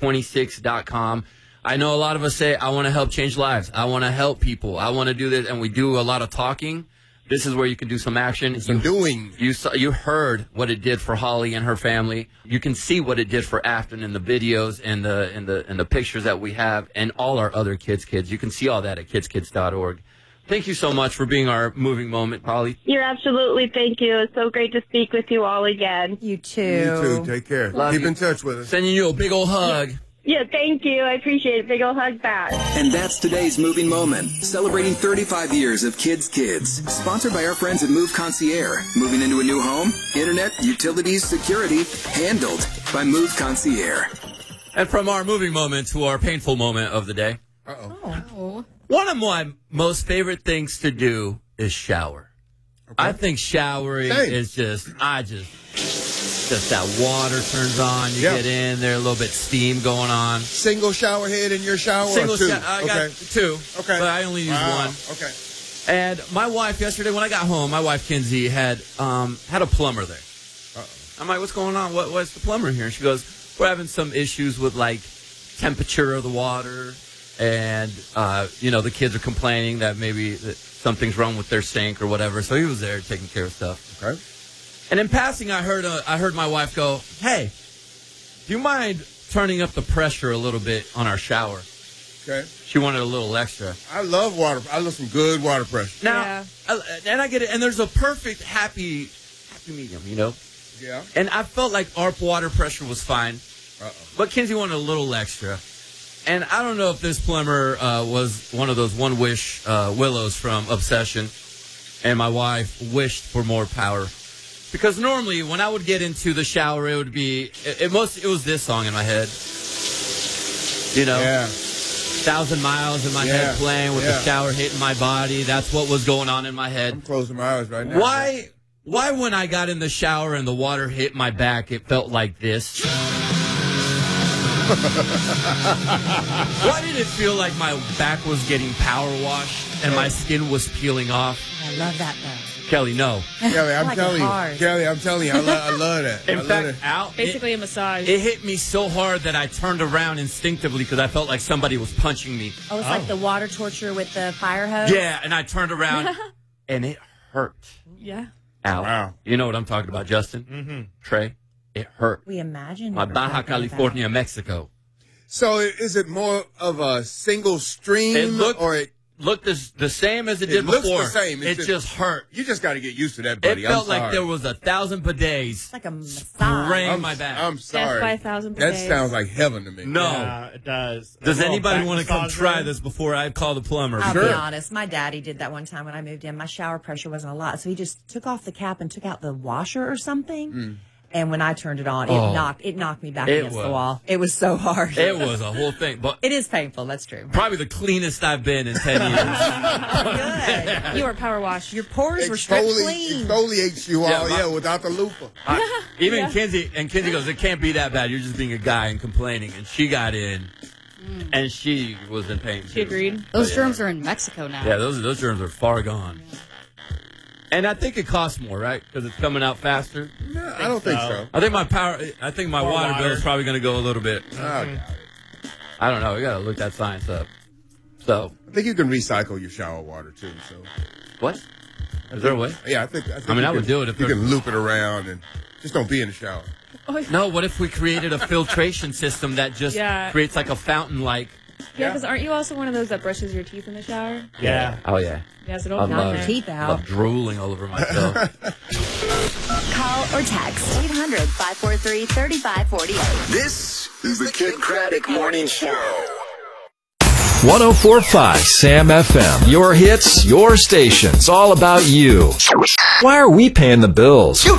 kid26.com. I know a lot of us say, I want to help change lives. I want to help people. I want to do this. And we do a lot of talking. This is where you can do some action. Some doing. You heard what it did for Holly and her family. You can see what it did for Afton in the videos and the pictures that we have and all our other kids. You can see all that at kidskids.org. Thank you so much for being our moving moment, Holly. You're absolutely, thank you. It's so great to speak with you all again. You too. You too. Take care. Love Keep you. in touch with us. Sending you a big old hug. Yeah, thank you. I appreciate it. Big ol' hug back. And that's today's Moving Moment, celebrating 35 years of Kids. Sponsored by our friends at Move Concierge. Moving into a new home, internet, utilities, security, handled by Move Concierge. And from our moving moment to our painful moment of the day. Oh. One of my most favorite things to do is shower. Okay. I think showering is just that water turns on, you get in there, a little bit steam going on. Single shower head in your shower? Single or two? I got two. Okay. But I only use one. Okay. And my wife yesterday, when I got home, my wife Kinsey had a plumber there. I'm like, what's going on? What's the plumber here? And she goes, we're having some issues with like temperature of the water, and the kids are complaining that maybe something's wrong with their sink or whatever. So he was there taking care of stuff. Okay. And in passing, I heard my wife go, hey, do you mind turning up the pressure a little bit on our shower? Okay. She wanted a little extra. I love water. I love some good water pressure. Now, and I get it. And there's a perfect happy medium, Yeah. And I felt like our water pressure was fine. But Kinsey wanted a little extra. And I don't know if this plumber was one of those one wish willows from Obsession. And my wife wished for more power. Because normally, when I would get into the shower, it would be, it was this song in my head. 1,000 miles in my head playing with the shower hitting my body. That's what was going on in my head. I'm closing my eyes right now. Why when I got in the shower and the water hit my back, it felt like this? Why did it feel like my back was getting power washed and my skin was peeling off? I love that, though. Kelly, no. Kelly, I'm telling you. I love that. In fact, basically a massage. It hit me so hard that I turned around instinctively because I felt like somebody was punching me. Oh, it's like the water torture with the fire hose? Yeah, and I turned around, and it hurt. Yeah. Ow. Wow. You know what I'm talking about, Justin? Mm-hmm. Trey, it hurt. We imagine. My Baja California, Mexico. So is it more of a single stream? Looked the same as it did before. It looks the same. It just hurt. You just got to get used to that, buddy. It felt like there was 1,000 bidets. It's like a massage. Spraying my back. I'm sorry. Death by 1,000 that bidets. sounds like heaven to me. No. Yeah, it does. Does anybody want to come try this before I call the plumber? I'll be honest. My daddy did that one time when I moved in. My shower pressure wasn't a lot, so he just took off the cap and took out the washer or something. And when I turned it on, it knocked me back against the wall. It was so hard. It was a whole thing. But it is painful. That's true. Probably the cleanest I've been in 10 years. Good. You were power washed. Your pores were stripped clean. Exfoliates you all, without the loofah. Even Kinsey goes, it can't be that bad. You're just being a guy and complaining. And she got in, and she was in pain. She agreed. Those germs are in Mexico now. Yeah, those germs are far gone. And I think it costs more, right? Because it's coming out faster. No, I don't think so. I think my water bill is probably going to go a little bit. I don't know. We got to look that science up. So I think you can recycle your shower water too. So what? Is there a way? Yeah, I think. I would do it if you can loop it around and just don't be in the shower. No, what if we created a filtration system that just creates like a fountain, like? Yeah, because aren't you also one of those that brushes your teeth in the shower? Yeah. Oh yeah. Yeah, so don't knock your teeth out. I love drooling all over myself. Call or text 800-543-3548. This is the Kid Craddock Morning Show. 104.5 Sam FM. Your hits, your station. It's all about you. Why are we paying the bills?